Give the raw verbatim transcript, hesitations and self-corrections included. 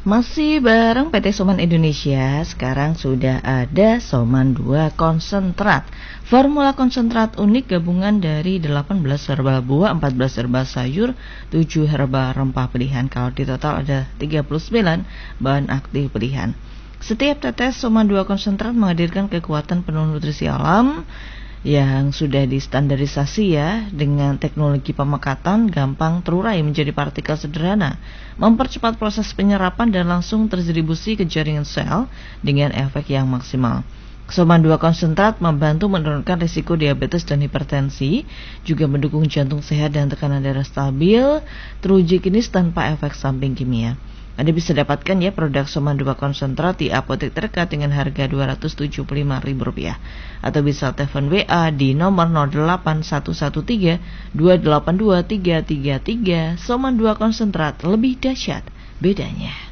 Masih bareng P T Soman Indonesia, sekarang sudah ada Soman dua konsentrat. Formula konsentrat unik gabungan dari delapan belas herbal buah, empat belas herbal sayur, tujuh herbal rempah pilihan. Kalau di total ada tiga puluh sembilan bahan aktif pilihan. Setiap tetes Soman dua konsentrat menghadirkan kekuatan penuh nutrisi alam yang sudah distandarisasi ya, dengan teknologi pemekatan gampang terurai menjadi partikel sederhana, mempercepat proses penyerapan dan langsung terdistribusi ke jaringan sel dengan efek yang maksimal. Soman dua konsentrat membantu menurunkan risiko diabetes dan hipertensi, juga mendukung jantung sehat dan tekanan darah stabil, teruji klinis tanpa efek samping kimia. Anda bisa dapatkan ya produk Soman dua konsentrat di apotek terdekat dengan harga dua ratus tujuh puluh lima ribu rupiah. Atau bisa telepon W A di nomor nol delapan satu satu tiga dua delapan dua tiga tiga tiga. Soman dua konsentrat, lebih dahsyat bedanya.